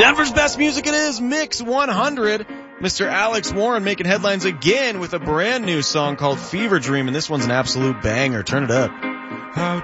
Denver's best music it is, Mix 100. Mr. Alex Warren making headlines again with a brand new song called Fever Dream, and this one's an absolute banger. Turn it up. How